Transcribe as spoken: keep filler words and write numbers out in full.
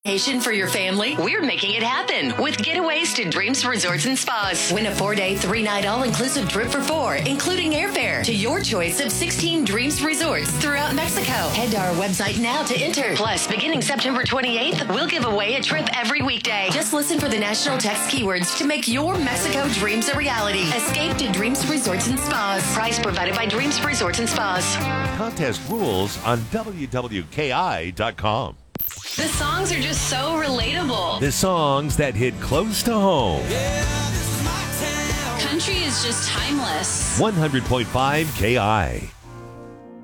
Vacation for your family? We're making it happen with Getaways to Dreams Resorts and Spas. Win a four-day, three-night all-inclusive trip for four, including airfare, to your choice of sixteen Dreams Resorts throughout Mexico. Head to our website now to enter. Plus, beginning September twenty-eighth, we'll give away a trip every weekday. Just listen for the national text keywords to make your Mexico dreams a reality. Escape to Dreams Resorts and Spas. Price provided by Dreams Resorts and Spas. Contest rules on W W K I dot com. The songs are just so relatable. The songs that hit close to home. Country is just timeless. one hundred point five K I.